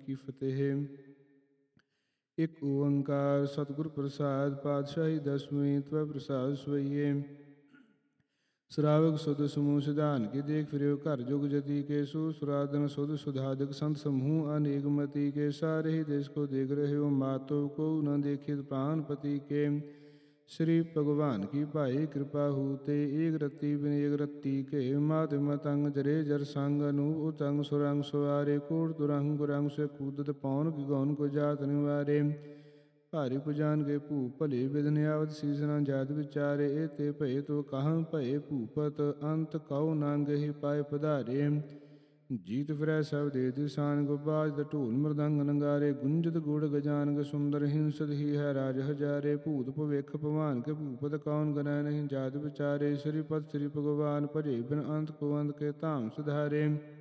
ਕੀ ਫਤਿਹ। ਇਕ ਓੰਕਾਰ ਸਤਿਗੁਰ ਪ੍ਰਸਾਦ ਪਾਤਸ਼ਾਹੀ ਦਸਵੀਂ ਤਵੈ ਪ੍ਰਸਾਦ ਸਵਈਏ। ਸ਼ਰਾਵਕ ਸੁਧ ਸਮੂਹ ਸਿਧਾਨ ਕੀ ਦੇਖ ਫਿਰਿਓ ਘਰ ਜੁਗ ਜਤੀ ਕੇ ਸੂ ਸੁਰਾਦਨ ਸੁਧ ਸੁਧਾਦਿਕ ਸੰਤ ਸਮੂਹ ਅਨੇਕ ਮਤੀ ਕੇ ਸਾਰੇ ਹੀ ਦੇਸ਼ ਕੋ ਦੇਖ ਰਹਿਓ ਮਾਤੋ ਕੋ ਨ ਦੇਖਿਤ ਪ੍ਰਾਨਪਤੀ ਕੇ। श्री भगवान की भाई कृपा हूते एक रत्ती बिन एक रत्ती के मात मतंग जरे जर संग अनूप उतंग सुरंग सवारे कोट तुरंग गुरंग से कूदत पौन की गौन को जात निवारे। भारी पुजान के भूप भले विधन आवत शीस न जात विचारे एते भय तो कहाँ भय भूपत अंत कौ नंग ही पाए पधारे। जीत फिरै सब दे दिसान को बाज ढोल मृदंग नंगारे गुंजत गुड़ गजानक सुंदर हिंसत ही है राज हजारे। भूत भविख भवान के भूपत कौन गणै नहीं जात विचारे। श्रीपद श्री भगवान भजे बिन अंत को अंत के धाम सुधारे।